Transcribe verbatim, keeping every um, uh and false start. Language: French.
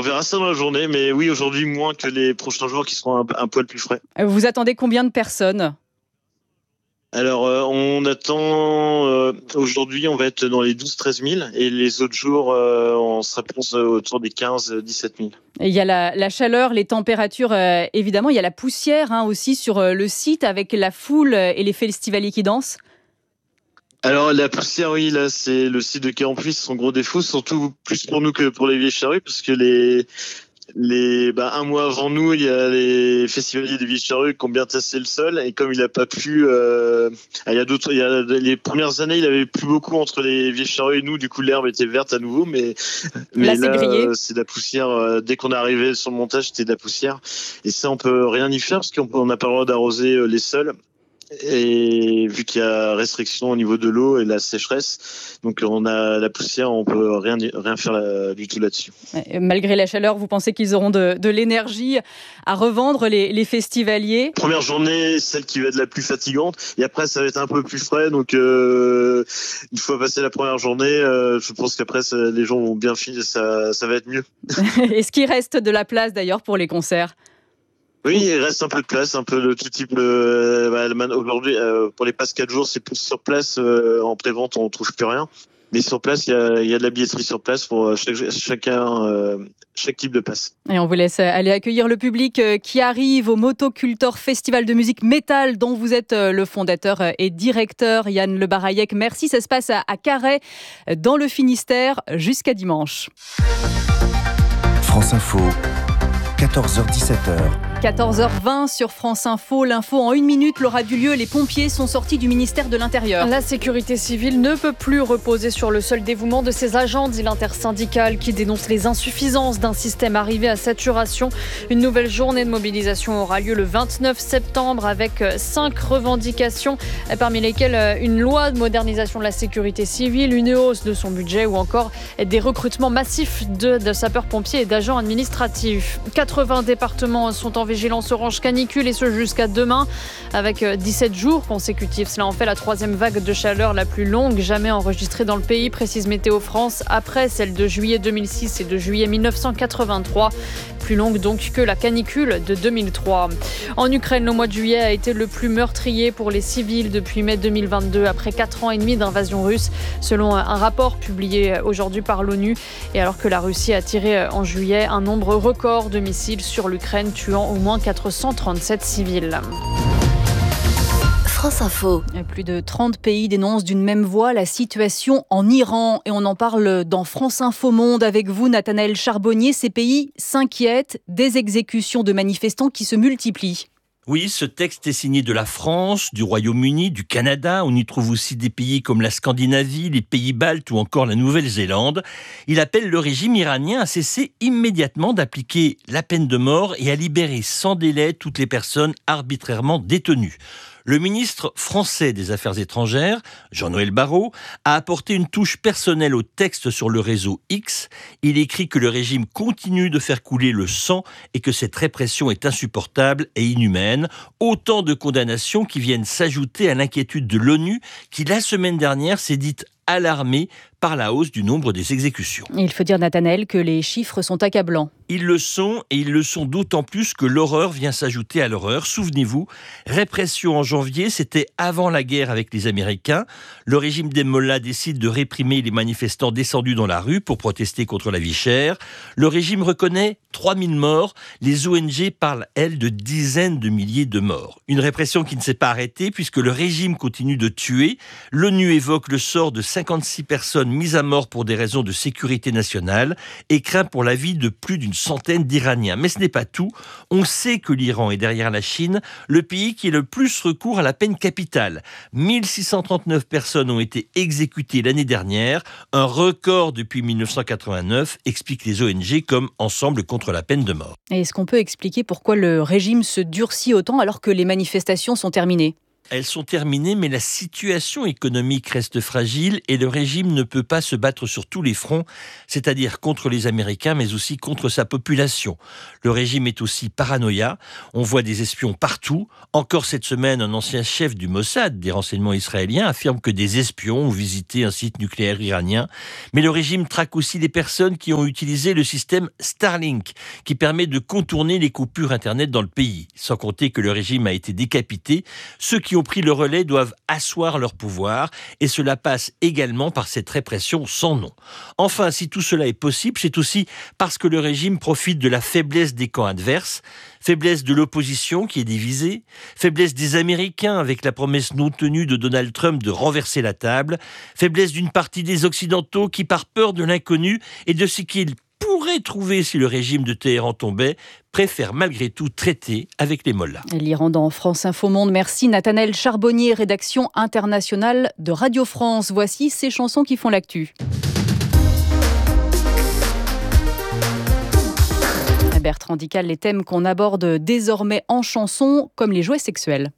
verra ça dans la journée, mais oui, aujourd'hui moins que les prochains jours qui seront un, un poil plus frais. Vous attendez combien de personnes ? Alors, euh, on attend, euh, aujourd'hui, on va être dans les douze à treize mille et les autres jours, euh, on sera plus autour des quinze à dix-sept mille. Et il y a la, la chaleur, les températures, euh, évidemment. Il y a la poussière hein, aussi sur euh, le site avec la foule et les festivaliers qui dansent. Alors, la poussière, oui, là, c'est le site de Quai en Puy, c'est son gros défaut, surtout plus pour nous que pour les Vieilles Charrues, parce que les... Les, bah, un mois avant nous, il y a les festivaliers des Vieilles Charrues qui ont bien tassé le sol et comme il n'a pas plu, euh, il y a d'autres, il y a les premières années, il avait plu beaucoup entre les Vieilles Charrues et nous, du coup l'herbe était verte à nouveau, mais mais là, là, c'est grillé. euh, c'est de la poussière. Dès qu'on est arrivé sur le montage, c'était de la poussière et ça on peut rien y faire parce qu'on n'a pas le droit d'arroser les sols. Et vu qu'il y a restriction au niveau de l'eau et la sécheresse, donc on a la poussière, on peut rien rien faire là, du tout là-dessus. Malgré la chaleur, vous pensez qu'ils auront de, de l'énergie à revendre les, les festivaliers ? Première journée, celle qui va être la plus fatigante, et après ça va être un peu plus frais. Donc euh, une fois passé la première journée, euh, je pense qu'après ça, les gens vont bien finir, ça ça va être mieux. Est-ce qu'il reste de la place d'ailleurs pour les concerts ? Oui, il reste un peu de place, un peu de tout type. Euh, bah, aujourd'hui, euh, pour les passes quatre jours, c'est plus sur place. Euh, en pré-vente, on trouve plus rien. Mais sur place, il y a, il y a de la billetterie sur place pour chaque, chacun, euh, chaque type de passe. Et on vous laisse aller accueillir le public qui arrive au Motocultor Festival de musique métal dont vous êtes le fondateur et directeur, Yann Le Baraillec. Merci, ça se passe à Carhaix, dans le Finistère, jusqu'à dimanche. France Info, quatorze heures dix-sept heures. quatorze heures vingt sur France Info. L'info en une minute, l'aura du lieu. Les pompiers sont sortis du ministère de l'Intérieur. La sécurité civile ne peut plus reposer sur le seul dévouement de ses agents, dit l'intersyndicale qui dénonce les insuffisances d'un système arrivé à saturation. Une nouvelle journée de mobilisation aura lieu le vingt-neuf septembre avec cinq revendications, parmi lesquelles une loi de modernisation de la sécurité civile, une hausse de son budget ou encore des recrutements massifs de, de sapeurs-pompiers et d'agents administratifs. quatre-vingts départements sont en vigilance orange canicule et ce jusqu'à demain avec dix-sept jours consécutifs. Cela en fait la troisième vague de chaleur la plus longue jamais enregistrée dans le pays, précise Météo France, après celle de juillet deux mille six et de juillet mille neuf cent quatre-vingt-trois. Plus longue donc que la canicule de deux mille trois. En Ukraine, le mois de juillet a été le plus meurtrier pour les civils depuis mai deux mille vingt-deux, après quatre ans et demi d'invasion russe, selon un rapport publié aujourd'hui par l'ONU. Et alors que la Russie a tiré en juillet un nombre record de missiles sur l'Ukraine, tuant au moins quatre cent trente-sept civils. France Info. Plus de trente pays dénoncent d'une même voix la situation en Iran. Et on en parle dans France Info Monde avec vous, Nathanaël Charbonnier. Ces pays s'inquiètent des exécutions de manifestants qui se multiplient. Oui, ce texte est signé de la France, du Royaume-Uni, du Canada. On y trouve aussi des pays comme la Scandinavie, les pays baltes ou encore la Nouvelle-Zélande. Il appelle le régime iranien à cesser immédiatement d'appliquer la peine de mort et à libérer sans délai toutes les personnes arbitrairement détenues. Le ministre français des Affaires étrangères, Jean-Noël Barrot, a apporté une touche personnelle au texte sur le réseau X. Il écrit que le régime continue de faire couler le sang et que cette répression est insupportable et inhumaine. Autant de condamnations qui viennent s'ajouter à l'inquiétude de l'ONU qui, la semaine dernière, s'est dite alarmée par la hausse du nombre des exécutions. Il faut dire, Nathanaël, que les chiffres sont accablants. Ils le sont, et ils le sont d'autant plus que l'horreur vient s'ajouter à l'horreur. Souvenez-vous, répression en janvier, c'était avant la guerre avec les Américains. Le régime des mollahs décide de réprimer les manifestants descendus dans la rue pour protester contre la vie chère. Le régime reconnaît trois mille morts. Les O N G parlent, elles, de dizaines de milliers de morts. Une répression qui ne s'est pas arrêtée puisque le régime continue de tuer. L'ONU évoque le sort de cinquante-six personnes mises à mort pour des raisons de sécurité nationale et craint pour la vie de plus d'une centaine d'Iraniens. Mais ce n'est pas tout. On sait que l'Iran est derrière la Chine, le pays qui est le plus recours à la peine capitale. mille six cent trente-neuf personnes ont été exécutées l'année dernière, un record depuis mille neuf cent quatre-vingt-neuf, expliquent les O N G comme Ensemble contre la peine de mort. Et est-ce qu'on peut expliquer pourquoi le régime se durcit autant alors que les manifestations sont terminées ? elles sont terminées, mais la situation économique reste fragile et le régime ne peut pas se battre sur tous les fronts, c'est-à-dire contre les Américains, mais aussi contre sa population. Le régime est aussi paranoïa. On voit des espions partout. Encore cette semaine, un ancien chef du Mossad, des renseignements israéliens, affirme que des espions ont visité un site nucléaire iranien. Mais le régime traque aussi les personnes qui ont utilisé le système Starlink, qui permet de contourner les coupures Internet dans le pays. Sans compter que le régime a été décapité. Ceux qui ont pris le relais doivent asseoir leur pouvoir et cela passe également par cette répression sans nom. Enfin, si tout cela est possible, c'est aussi parce que le régime profite de la faiblesse des camps adverses, faiblesse de l'opposition qui est divisée, faiblesse des Américains avec la promesse non tenue de Donald Trump de renverser la table, faiblesse d'une partie des Occidentaux qui, par peur de l'inconnu et de ce qu'ils pourraient trouver si le régime de Téhéran tombait, préfèrent malgré tout traiter avec les mollahs. L'Iran dans France Info Monde. Merci Nathanaël Charbonnier, rédaction internationale de Radio France. Voici ces chansons qui font l'actu. Bertrand Dical, les thèmes qu'on aborde désormais en chanson, comme les jouets sexuels.